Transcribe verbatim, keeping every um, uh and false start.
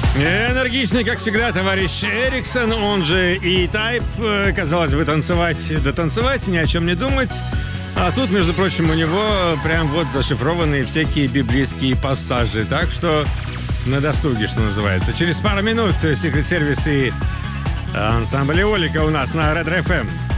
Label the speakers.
Speaker 1: Энергичный, как всегда, товарищ Эриксон, он же E-Type. Казалось бы, танцевать, да танцевать, ни о чем не думать. А тут, между прочим, у него прям вот зашифрованные всякие библейские пассажи. Так что на досуге, что называется. Через пару минут Secret Service и ансамбль Эолика у нас на Ретро эф эм.